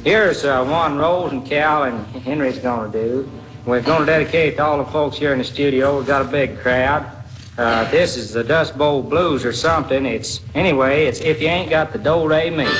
Here's one Rose and Cal and Henry's gonna do. We're gonna dedicate it to all the folks here in the studio. We've got a big crowd. This is the Dust Bowl Blues or something. It's If You Ain't Got the Do-Re-Mi.